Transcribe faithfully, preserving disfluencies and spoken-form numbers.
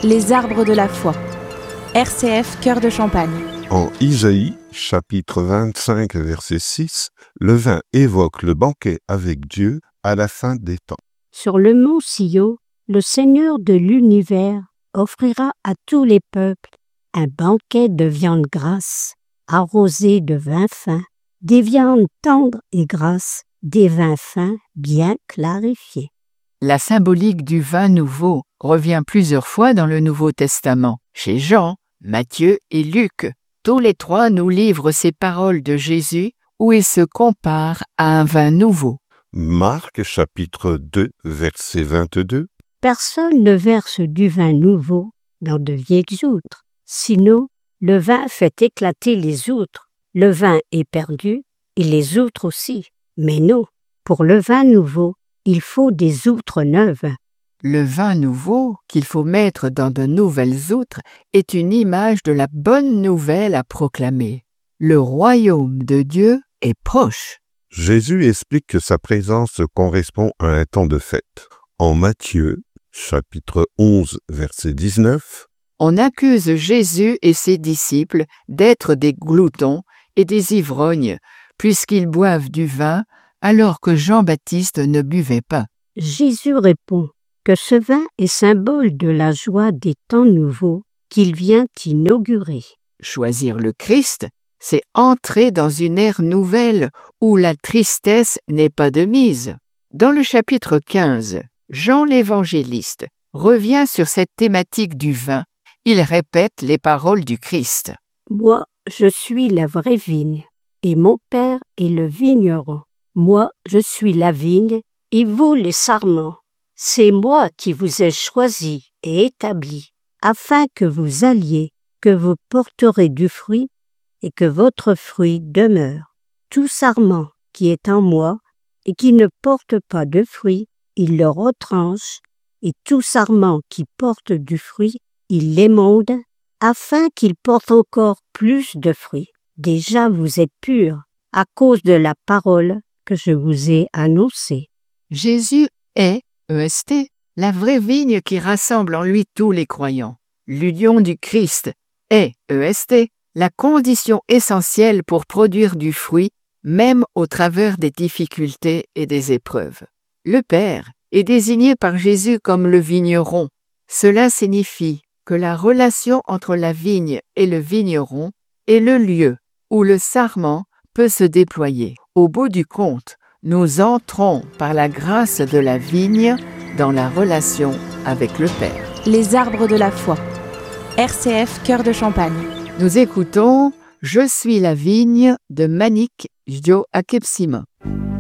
Les arbres de la foi. R C F Cœur de Champagne. En Isaïe, chapitre vingt-cinq, verset six, le vin évoque le banquet avec Dieu à la fin des temps. Sur le mont Sion, le Seigneur de l'univers offrira à tous les peuples un banquet de viande grasse, arrosé de vin fin, des viandes tendres et grasses, des vins fins bien clarifiés. La symbolique du vin nouveau revient plusieurs fois dans le Nouveau Testament. Chez Jean, Matthieu et Luc, tous les trois nous livrent ces paroles de Jésus où il se compare à un vin nouveau. Marc, chapitre deux, verset vingt-deux. Personne ne verse du vin nouveau dans de vieilles outres, sinon le vin fait éclater les outres. Le vin est perdu et les outres aussi. Mais non, pour le vin nouveau, il faut des outres neuves. Le vin nouveau qu'il faut mettre dans de nouvelles outres est une image de la bonne nouvelle à proclamer. Le royaume de Dieu est proche. Jésus explique que sa présence correspond à un temps de fête. En Matthieu, chapitre onze, verset dix-neuf, on accuse Jésus et ses disciples d'être des gloutons et des ivrognes, puisqu'ils boivent du vin alors que Jean-Baptiste ne buvait pas. Jésus répond que ce vin est symbole de la joie des temps nouveaux qu'il vient inaugurer. Choisir le Christ, c'est entrer dans une ère nouvelle où la tristesse n'est pas de mise. Dans le chapitre quinze, Jean l'Évangéliste revient sur cette thématique du vin. Il répète les paroles du Christ. « Moi, je suis la vraie vigne, et mon Père est le vigneron. Moi, je suis la vigne, et vous les sarments. C'est moi qui vous ai choisi et établi, afin que vous alliez, que vous porterez du fruit, et que votre fruit demeure. Tout sarment qui est en moi, et qui ne porte pas de fruit, il le retranche, et tout sarment qui porte du fruit, il l'émonde, afin qu'il porte encore plus de fruits. Déjà vous êtes purs, à cause de la parole que je vous ai annoncée. » Jésus est, E S T, la vraie vigne qui rassemble en lui tous les croyants. L'union du Christ est, E S T, la condition essentielle pour produire du fruit, même au travers des difficultés et des épreuves. Le Père est désigné par Jésus comme le vigneron. Cela signifie que la relation entre la vigne et le vigneron est le lieu où le sarment peut se déployer. Au bout du compte, nous entrons par la grâce de la vigne dans la relation avec le Père. Les arbres de la foi. R C F Cœur de Champagne. Nous écoutons « Je suis la vigne » de Manik Jo Akepsima.